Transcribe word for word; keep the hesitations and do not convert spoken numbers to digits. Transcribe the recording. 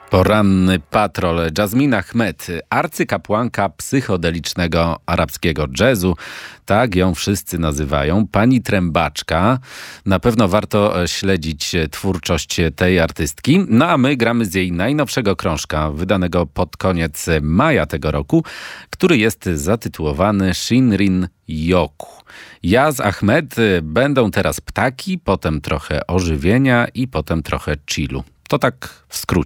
Poranny patrol. Jasmine Ahmed, arcykapłanka psychodelicznego arabskiego jazzu. Tak ją wszyscy nazywają. Pani Trębaczka. Na pewno warto śledzić twórczość tej artystki. No a my gramy z jej najnowszego krążka, wydanego pod koniec maja tego roku, który jest zatytułowany Shinrin Yoku. Jaz Ahmed będą teraz ptaki, potem trochę ożywienia i potem trochę chillu. To tak w skrócie.